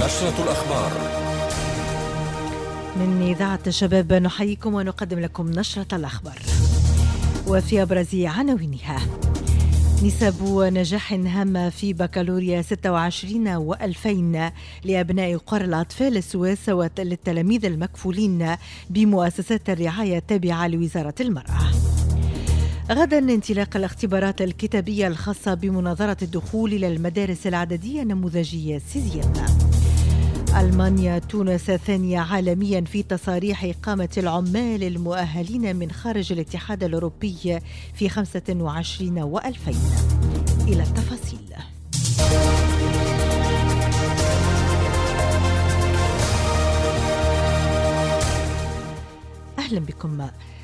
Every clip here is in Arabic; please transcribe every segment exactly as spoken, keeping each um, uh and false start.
نشرة الأخبار من إذاعة الشباب، نحييكم ونقدم لكم نشرة الأخبار. وفي أبرز عناوينها: نسب نجاح هامة في بكالوريا ستة وعشرين وألفين لأبناء قرى الأطفال السويس وللتلاميذ المكفولين بمؤسسات الرعاية التابعة لوزارة المرأة. غدا انطلاق الاختبارات الكتابية الخاصة بمناظرة الدخول إلى المدارس العددية النموذجية سيزيام. ألمانيا تونس ثانية عالميا في تصاريح إقامة العمال المؤهلين من خارج الاتحاد الأوروبي في خمسة وعشرين وألفين. إلى التفاصيل. أهلا بكم.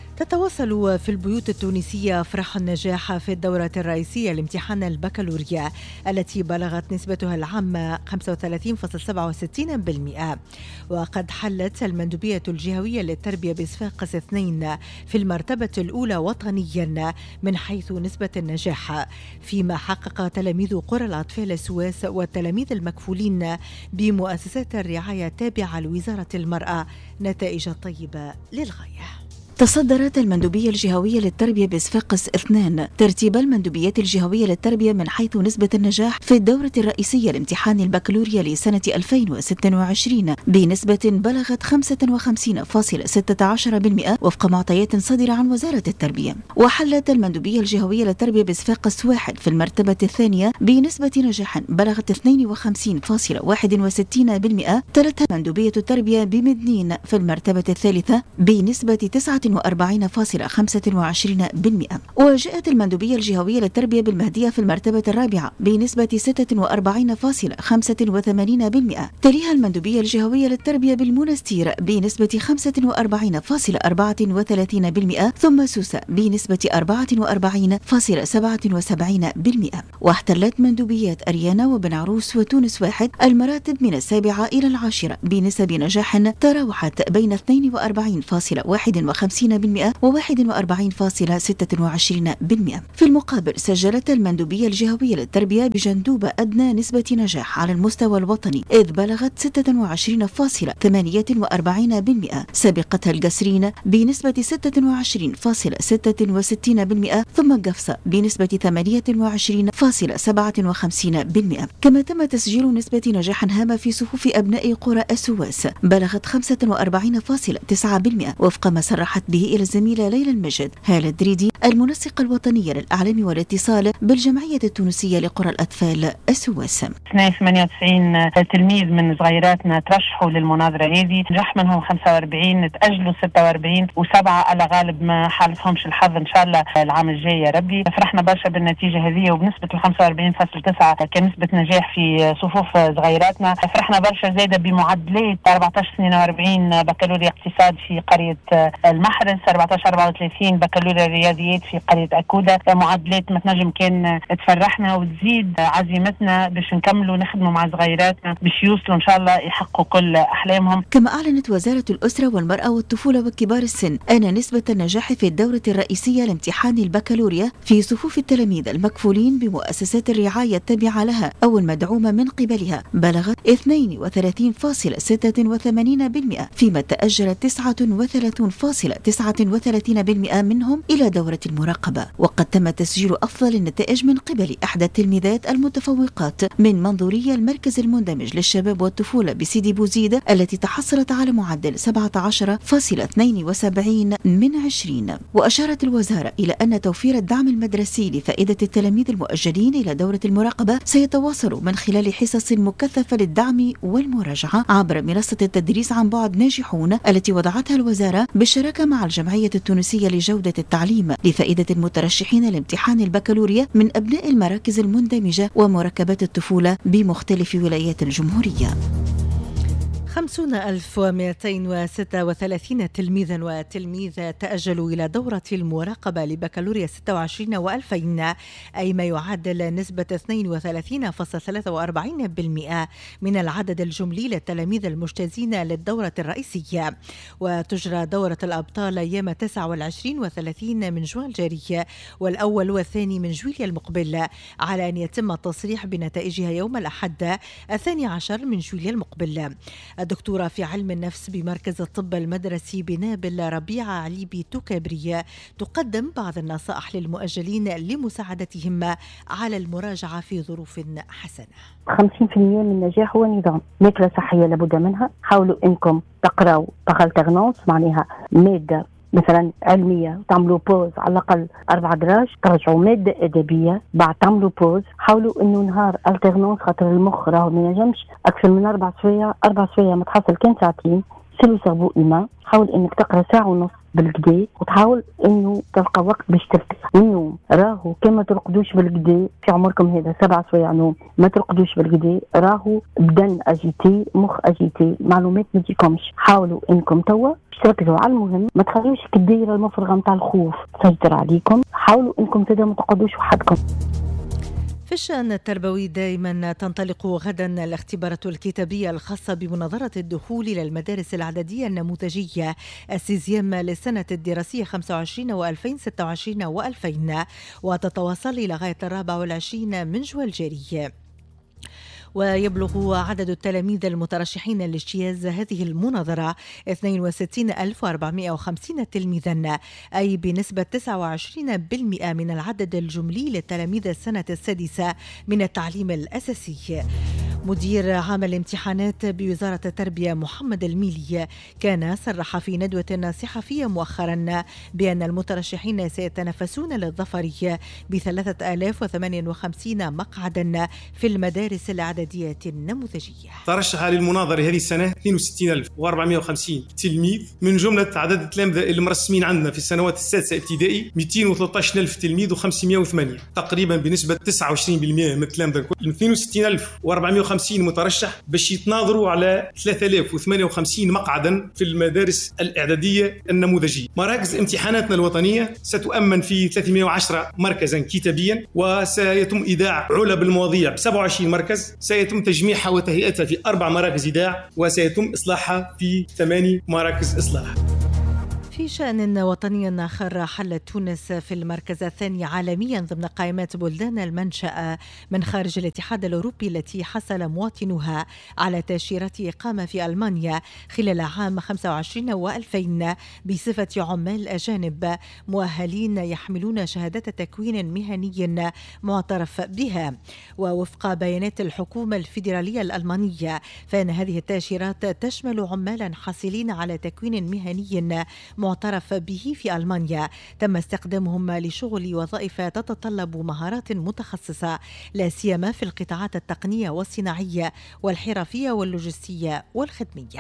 تتواصل في البيوت التونسية أفراح النجاح في الدورة الرئيسية لامتحان البكالوريا التي بلغت نسبتها العامة خمسة وثلاثين فاصلة سبعة وستين بالمئة، وقد حلت المندوبية الجهوية للتربية بصفاقس اثنين في المرتبة الأولى وطنيا من حيث نسبة النجاح، فيما حقق تلاميذ قرى الأطفال السويس والتلاميذ المكفولين بمؤسسات الرعاية التابعة لوزارة المرأة نتائج طيبة للغاية. تصدرت المندوبية الجهوية للتربية بصفاقس اثنان ترتيب المندوبيات الجهوية للتربية من حيث نسبة النجاح في الدورة الرئيسية لامتحان البكالوريا لسنة ألفين وستة وعشرين بنسبة بلغت خمسة وخمسين فاصلة ستة عشر بالمئة وفق معطيات صادرة عن وزارة التربية. وحلت المندوبية الجهوية للتربية بصفاقس واحد في المرتبة الثانية بنسبة نجاح بلغت اثنين وخمسين فاصلة واحد وستين بالمئة. تلتها مندوبية التربية بمدنين في المرتبة الثالثة بنسبة تسعة وأربعين فاصلة خمسة وعشرين بالمئة. وجاءت المندوبية الجهوية للتربية بالمهدية في المرتبة الرابعة بنسبة ستة وأربعين فاصلة خمسة وثمانين بالمئة. تليها المندوبية الجهوية للتربية بالمنستير بنسبة خمسة وأربعين فاصلة أربعة وثلاثين بالمئة، ثم سوسة بنسبة أربعة وأربعين فاصلة سبعة وسبعين بالمئة. واحتلت مندوبيات أريانا وبن عروس وتونس واحد المراتب من السابعة إلى العاشرة بنسب نجاح تراوحت بين اثنين وأربعين فاصلة واحد وخمسين بالمئة وواحد وأربعين فاصلة ستة وعشرين بالمئة. في المقابل سجلت المندوبية الجهوية للتربية بجندوبة أدنى نسبة نجاح على المستوى الوطني إذ بلغت ستة وعشرين فاصلة ثمانية وأربعين بالمئة، سبقتها القسرين بنسبة ستة وعشرين فاصلة ستة وستين بالمئة، ثم القفصة بنسبة ثمانية وعشرين فاصلة سبعة وخمسين بالمئة. كما تم تسجيل نسبة نجاح هامة في صفوف أبناء قرى السواس بلغت خمسة وأربعين فاصلة تسعة بالمئة وفق ما صرحت به إلى الزميلة ليلى المجد هالة دريدي المنسقة الوطنية للإعلام والاتصال بالجمعية التونسية لقرى الأطفال السواس. اثنين وثمانية وتسعين تلميذ من صغيراتنا ترشحوا للمناظرة هذه، نجح منهم خمسة وأربعين، تأجلوا ستة وأربعين، وسبعة على غالب ما حالفهمش الحظ إن شاء الله العام الجاي يا ربي. فرحنا برشا بالنتيجة هذه، وبنسبة ال خمسة وأربعين فاصلة تسعة كنسبة نجاح في صفوف صغيراتنا. فرحنا برشا زايدة بمعدلات أربعة عشر اثنين وأربعين بكالوريا اقتصاد في قرية المحرس، أربعة عشر أربعة وثلاثين بكالوريا رياضيات في قرية أكودة. معدلات ما تنجم كان تفرحنا وتزيد عزيمتنا باش نكملوا نخدموا مع صغيراتنا باش يوصلوا إن شاء الله يحققوا كل أحلامهم. كما أعلنت وزارة الأسرة والمرأة والطفولة وكبار السن أن نسبة النجاح في الدورة الرئيسية لامتحان البكالوريا في صفوف التلاميذ المكفولين بمؤسسات الرعاية التابعة لها أو المدعومة من قبلها بلغت اثنين وثلاثين فاصلة ستة وثمانين بالمئة، فيما تأجل تسعة وثلاثين فاصلة تسعة وثلاثين بالمئة منهم إلى دورة المراقبة. وقد تم تسجيل أفضل النتائج من قبل إحدى التلميذات المتفوقات من منظورية المركز المندمج للشباب والطفولة بسيدي بوزيد التي تحصلت على معدل سبعة عشر فاصلة اثنين وسبعين من عشرين. وأشارت الوزارة إلى أن توفير الدعم المدرسي لفائدة التلاميذ المؤجلين إلى دورة المراقبة سيتواصل من خلال حصص مكثفة للدعم والمراجعة عبر منصة التدريس عن بعد ناجحون التي وضعتها الوزارة بالشراكة مع الجمعية التونسية لجودة التعليم لفائدة المترشحين لامتحان البكالوريا من أبناء المراكز المندمجة ومركبات الطفولة بمختلف ولايات الجمهورية. خمسين ألف ومئتين وستة وثلاثين تلميذا وتلميذة تأجلوا إلى دورة المراقبة لبكالوريا ستة وعشرين وألفين، أي ما يعادل نسبة اثنين وثلاثين فاصلة ثلاثة وأربعين بالمئة من العدد الجملي للتلاميذ المجتازين للدورة الرئيسية. وتجرى دورة الأبطال أيام تسعة وعشرين وثلاثين من جوان الجاري والأول والثاني من جويليا المقبل، على أن يتم التصريح بنتائجها يوم الأحد الثاني عشر من جويليا المقبل. الدكتورة في علم النفس بمركز الطب المدرسي بنابل ربيعة عليبي توكابري تقدم بعض النصائح للمؤجلين لمساعدتهم على المراجعة في ظروف حسنة. خمسين بالمئة من النجاح هو نظام ماكلة صحية لابد منها. حاولوا انكم تقرأوا باغالتيرنونس، معناها مادة مثلا علمية تعملوا بوز على الأقل أربع دراج، ترجعوا مادة أدبية بعد تعملوا بوز. حاولوا إنه نهار الترنونس خاطر المخ راهو ما ينجمش أكثر من أربع سوايع، أربع سوايع متحصل كان ساعتين. سلو سربو إيمان، حاول إنك تقرأ ساعة ونص بالكدا، وتحاول إنه تلقى وقت باش ترتاح. النوم راهو كما ترقدوش بالكدا في عمركم هذا سبع سوايع نوم، ما ترقدوش بالكدا، راهو بدن أجيتي مخ أجيتي، معلومات ما تجيكمش. حاولوا إنكم توا تركزوا على المهم، ما تخليوش الدائرة المفرغة متاع الخوف تسيطر عليكم. حاولوا انكم تدا ما تقعدوش وحدكم. في الشأن التربوي دائما تنطلق غدا الاختبارات الكتابية الخاصة بمناظرة الدخول إلى المدارس الإعدادية النموذجية السيزيام للسنة الدراسية خمسة وعشرين وألفين ستة وعشرين وألفين، وتتواصل إلى غاية الرابع والعشرين من جوان الجاري. ويبلغ عدد التلاميذ المترشحين لاجتياز هذه المناظرة اثنين وستين ألف وأربعمئة وخمسين تلميذا، أي بنسبة تسعة وعشرين بالمئة من العدد الجملي للتلاميذ السنة السادسة من التعليم الأساسي. مدير عام الامتحانات بوزارة التربية محمد الميلي كان صرح في ندوة صحفية مؤخرا بأن المترشحين سيتنافسون للظفر بثلاثة آلاف وثمانية وخمسين مقعدا في المدارس الإعدادية النموذجية. ترشح للمناظرة هذه السنة اثنين وستين ألف وأربعمئة وخمسين تلميذ، من جملة عدد التلامذة المرسمين عندنا في السنوات السادسة ابتدائي مئتين وثلاثة عشر ألف تلميذ وخمسمئة وثمانية، تقريبا بنسبة تسعة وعشرين بالمئة من التلامذة الكل. اثنين وستين ألف وأربعمئة وخمسين مترشح باش يتناظروا على ثلاثة آلاف وثمانية وخمسين مقعدا في المدارس الإعدادية النموذجية. مراكز امتحاناتنا الوطنية ستؤمن في ثلاثمئة وعشرة مركزا كتابيا، وسيتم إيداع علب المواضيع ب سبعة وعشرين مركز، سيتم تجميعها وتهيئتها في أربع مراكز إيداع، وسيتم إصلاحها في ثماني مراكز إصلاح. في شأن وطني آخر، حلت تونس في المركز الثاني عالميا ضمن قائمات بلدان المنشأة من خارج الاتحاد الأوروبي التي حصل مواطنوها على تأشيرة إقامة في ألمانيا خلال عام خمسة وعشرين وألفين بصفة عمال أجانب مؤهلين يحملون شهادة تكوين مهني معترف بها. ووفق بيانات الحكومة الفيدرالية الألمانية فإن هذه التأشيرات تشمل عمالا حاصلين على تكوين مهني معترف به في ألمانيا تم استخدامهم لشغل وظائف تتطلب مهارات متخصصة، لا سيما في القطاعات التقنية والصناعية والحرفية واللوجستية والخدمية.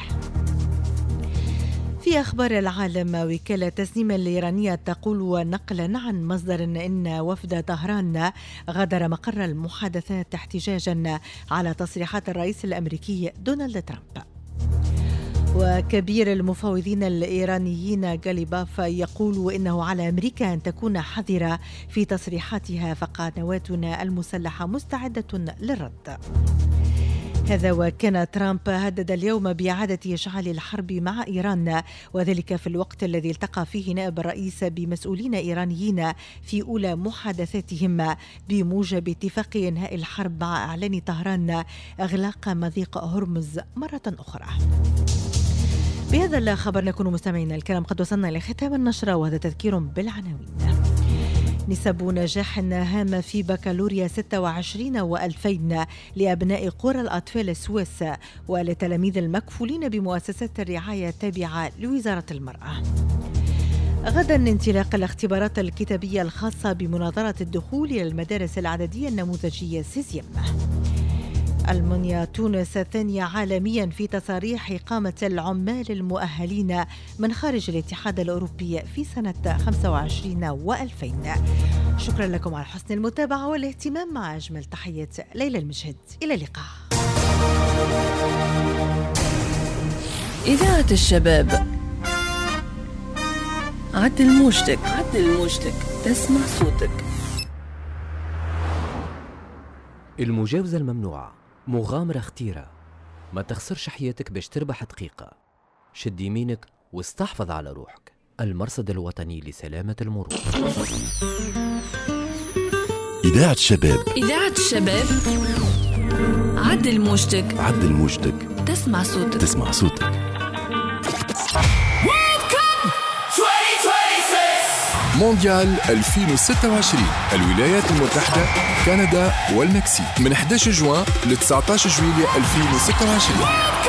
في أخبار العالم، وكالة تسنيم الإيرانية تقول نقلا عن مصدر إن وفد طهران غادر مقر المحادثات احتجاجا على تصريحات الرئيس الأمريكي دونالد ترامب. وكبير المفاوضين الإيرانيين غاليباف يقول إنه على أمريكا أن تكون حذرة في تصريحاتها، فقنواتنا المسلحة مستعدة للرد. هذا وكان ترامب هدد اليوم بإعادة إشعال الحرب مع إيران، وذلك في الوقت الذي التقى فيه نائب الرئيس بمسؤولين إيرانيين في أولى محادثاتهم بموجب اتفاق إنهاء الحرب مع إعلان طهران إغلاق مضيق هرمز مرة أخرى. بهذا الخبر نكون مستمعينا الكرام قد وصلنا إلى ختام النشرة، وهذا تذكير بالعناوين. نسب نجاح هامة في بكالوريا ستة وعشرين وألفين لأبناء قرى الأطفال السويس ولتلاميذ المكفولين بمؤسسات الرعاية التابعة لوزارة المرأة. غدا انطلاق الاختبارات الكتابية الخاصة بمناظرة الدخول إلى المدارس الإعدادية النموذجية سيزيام. ألمانيا تونس الثانية عالميا في تصاريح إقامة العمال المؤهلين من خارج الاتحاد الأوروبي في سنة خمسة وعشرين وألفين. شكرا لكم على حسن المتابعة والاهتمام. مع أجمل تحيات ليلى المجهد، إلى اللقاء. إذاعة الشباب. عدل موجتك عدل موجتك تسمع صوتك. المجاوزة الممنوعة مغامرة خطيرة، ما تخسرش حياتك باش تربح دقيقة. شد يمينك واستحفظ على روحك. المرصد الوطني لسلامة المرور. إذاعة الشباب. إذاعة الشباب. عدل موجتك عدل موجتك تسمع صوتك تسمع صوتك. مونديال ألفين وستة وعشرين، الولايات المتحدة، كندا والمكسيك، من أحد عشر جوان ل تسعة عشر جويلية ألفين وستة وعشرين.